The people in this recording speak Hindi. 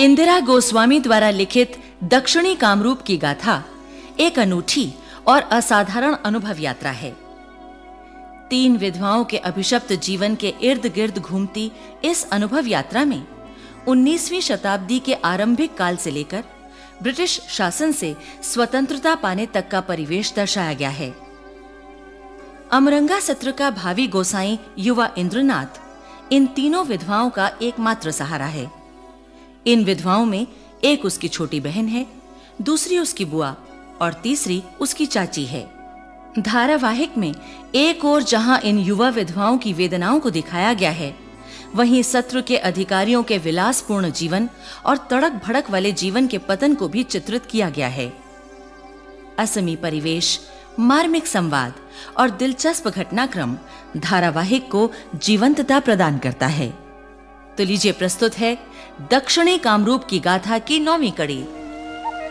इंदिरा गोस्वामी द्वारा लिखित दक्षिणी कामरूप की गाथा एक अनूठी और असाधारण अनुभव यात्रा है। 3 विधवाओं के अभिशप्त जीवन के इर्द-गिर्द घूमती इस अनुभव यात्रा में 19वीं शताब्दी के आरंभिक काल से लेकर ब्रिटिश शासन से स्वतंत्रता पाने तक का परिवेश दर्शाया गया है। अमरंगा सत्र का भावी गोसाई युवा इंद्रनाथ इन तीनों विधवाओं का एकमात्र सहारा है। इन विधवाओं में एक उसकी छोटी बहन है, दूसरी उसकी बुआ और तीसरी उसकी चाची है। धारावाहिक में एक ओर जहां इन युवा विधवाओं की वेदनाओं को दिखाया गया है, वहीं सत्र के अधिकारियों के विलासपूर्ण जीवन और तड़क भड़क वाले जीवन के पतन को भी चित्रित किया गया है। असमी परिवेश, मार्मिक संवाद और दिलचस्प घटनाक्रम धारावाहिक को जीवंतता प्रदान करता है। तो लीजिए प्रस्तुत है दक्षिणी कामरूप की गाथा की 9वीं कड़ी।